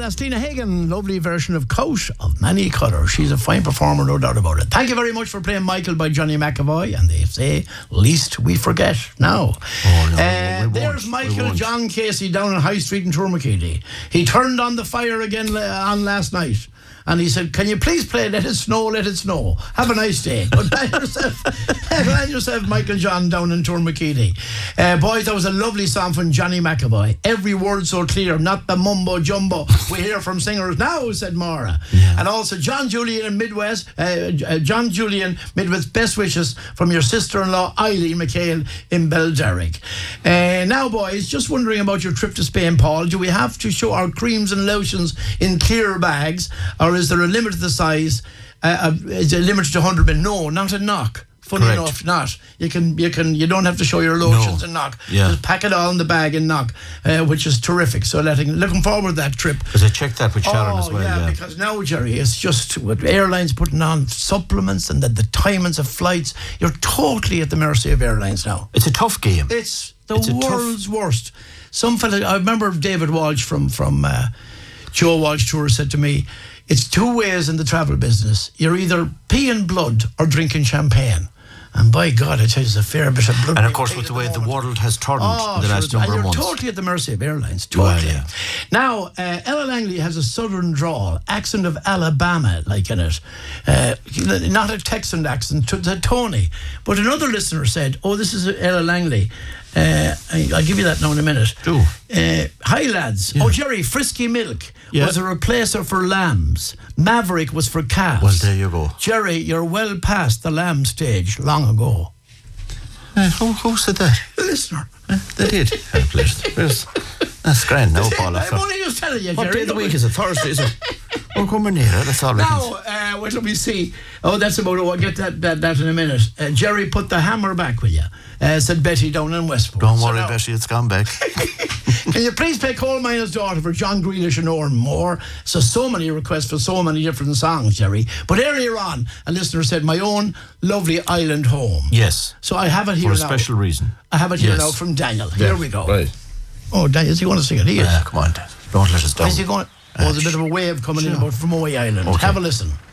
that's Tina Hagen, lovely version of Coat of Many Colours. She's a fine performer, no doubt about it. Thank you very much for playing Michael by Johnny McAvoy, and they say, least we forget now. There's Michael John Casey down on High Street in Tourmakeely. He turned on the fire again on last night. And he said, can you please play Let It Snow, Let It Snow? Have a nice day. Good night yourself, Michael John down in Tourmakeely. Boys, that was a lovely song from Johnny McAvoy. Every word so clear, not the mumbo jumbo we hear from singers now, said Maura. Yeah. And also John Julian in Midwest, Midwest's best wishes from your sister-in-law, Eileen McHale in Belderrick. Now, boys, just wondering about your trip to Spain, Paul. Do we have to show our creams and lotions in clear bags, or is there a limit to the size? Is it limited to 100 ml? No, not a knock. Funny Correct. enough, not. You don't have to show your lotions and knock. Yeah. Just pack it all in the bag and knock, which is terrific. So looking forward to that trip. Because I checked that with Sharon as well. Yeah, because now, Jerry, it's just with airlines putting on supplements and the timings of flights, you're totally at the mercy of airlines now. It's a tough game. It's world's worst. Some fella, I remember David Walsh from Joe Walsh Tour said to me, it's two ways in the travel business. You're either peeing blood or drinking champagne. And by God, I tell you, it's a fair bit of blood. And of course, with the way the world has turned in the last number of months. You're totally at the mercy of airlines. Totally. Well, yeah. Now, Ella Langley has a southern drawl, accent of Alabama, like in it. Not a Texan accent, to Tony. But another listener said, this is Ella Langley. I'll give you that now in a minute. Do. Hi, lads. Yeah. Jerry, Frisky Milk was a replacer for lambs. Maverick was for calves. Well, there you go. Jerry, you're well past the lamb stage long ago. Who said that? The listener. They did. That's grand now, Paul. I'm only just telling you, Jerry. What day of the week is it? Thursday, is it? We're coming near it, that's all we can say. Now, what shall we see? That's about it. I'll get that in a minute. Jerry, put the hammer back, will you? Said Betty down in Westport. Don't worry, Betty, it's gone back. Can you please play Coal Miner's Daughter for John Grealish and Oran Moore? So many requests for so many different songs, Jerry. But earlier on, a listener said, my own lovely island home. Yes. So I have it here now. now. For a special reason. I have it here now from Daniel. Here we go. Right. Oh, Daniel, is he going to sing it? He is. Come on, Dan. Don't let us down. Is he going? There's a bit of a wave coming in from Moy Island. Okay. Have a listen.